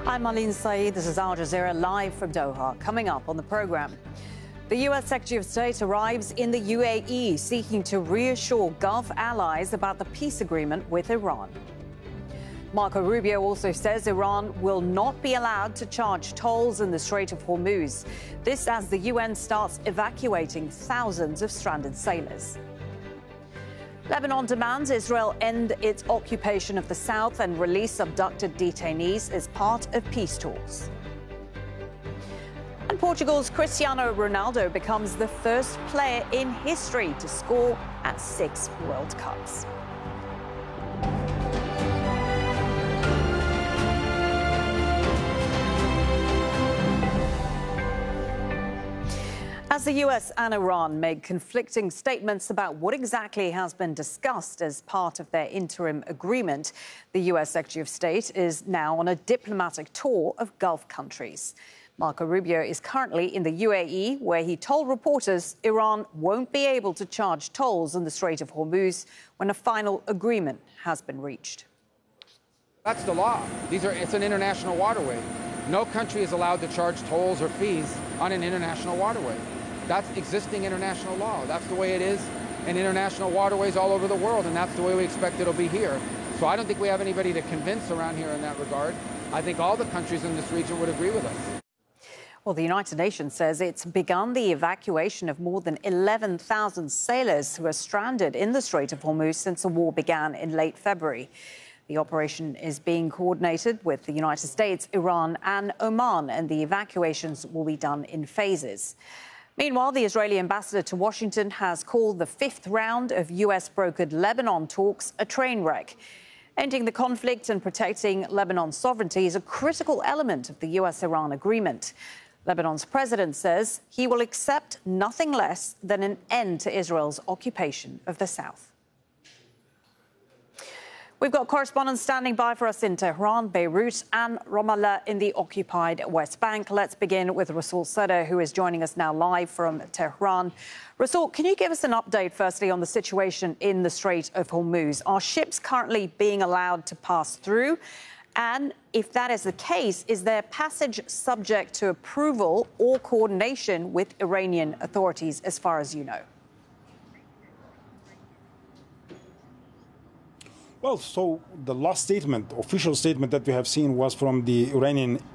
I'm Marlene Saeed. This is Al Jazeera live from Doha. Coming up on the program, the U.S. Secretary of State arrives in the UAE seeking to reassure Gulf allies about the peace agreement with Iran. Marco Rubio also says Iran will not be allowed to charge tolls in the Strait of Hormuz. This as the UN starts evacuating thousands of stranded sailors. Lebanon demands Israel end its occupation of the south and release abducted detainees as part of peace talks. And Portugal's Cristiano Ronaldo becomes the first player in history to score at 6 World Cups. As the US and Iran make conflicting statements about what exactly has been discussed as part of their interim agreement, the US Secretary of State is now on a diplomatic tour of Gulf countries. Marco Rubio is currently in the UAE, where he told reporters Iran won't be able to charge tolls in the Strait of Hormuz when a final agreement has been reached. That's the law. It's an international waterway. No country is allowed to charge tolls or fees on an international waterway. That's existing international law. That's the way it is in international waterways all over the world, and that's the way we expect it'll be here. So I don't think we have anybody to convince around here in that regard. I think all the countries in this region would agree with us. Well, the United Nations says it's begun the evacuation of more than 11,000 sailors who are stranded in the Strait of Hormuz since the war began in late February. The operation is being coordinated with the United States, Iran and Oman, and the evacuations will be done in phases. Meanwhile, the Israeli ambassador to Washington has called the fifth round of US-brokered Lebanon talks a train wreck. Ending the conflict and protecting Lebanon's sovereignty is a critical element of the US-Iran agreement. Lebanon's president says he will accept nothing less than an end to Israel's occupation of the south. We've got correspondents standing by for us in Tehran, Beirut and Ramallah in the occupied West Bank. Let's begin with Rasul Sadeh, who is joining us now live from Tehran. Rasul, can you give us an update, firstly, on the situation in the Strait of Hormuz? Are ships currently being allowed to pass through? And if that is the case, is their passage subject to approval or coordination with Iranian authorities, as far as you know? Well, so the last statement, official statement that we have seen was from the Iranian